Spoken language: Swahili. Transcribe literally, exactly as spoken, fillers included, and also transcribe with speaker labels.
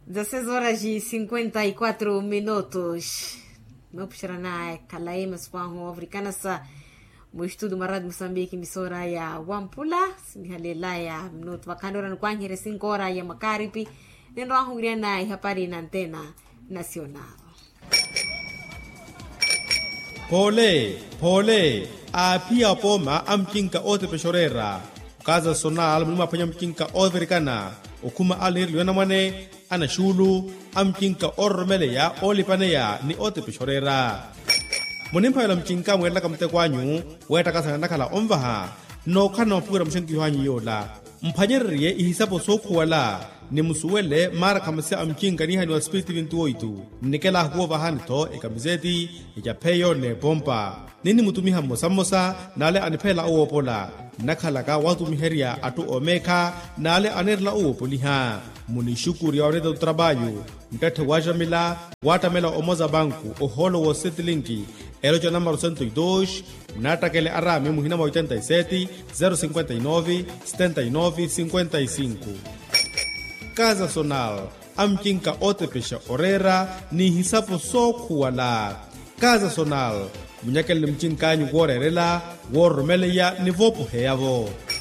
Speaker 1: dezesseis horas e cinquenta e quatro minutos. Meu puxarana Kalaima Spanho Africana sa mo estudo marad Moçambique emissora ya Wampula sinihalela ya minuto wakandora no kwanyere cinco horas ya Makaripi nendo ahungriana ihapari na antena nacional.
Speaker 2: Pole pole apia poma amkinka ote peshorera kaza sonal mlima panya mkinka Africana okuma alir liona mane ana shulu amkinka ormele ya olipane ya ni ote peshorera monimpa yala mkinka mwela kamte kwanyu weta kasa nakala omvaha no kana pura mshenki hanyi yola mpanyeriye ihisapo sokuwala ni musuwele mara kamase amkinka ni hani wa spiriti vintu oitu nikela huwa hanito ekamizeti ijapeyo ne pompa nini mutumiha mosa mosa nale anipela uopola nakhalaka watu miheria atu omeka nale anerla uopoliha munishukuri ya wanedo trabayo mkate wajamila watamela omoza banku oholo wo setilinki eloja numero cento e dois natakele arame muhina oitenta e sete zero cinquenta e nove setenta e nove cinquenta e cinco. Casa Sonal amkinka ote pesha orera ni hisapo sokuwala. Casa Sonal munyakele mchinkanyu worerela wormeleya nivopo heyavo.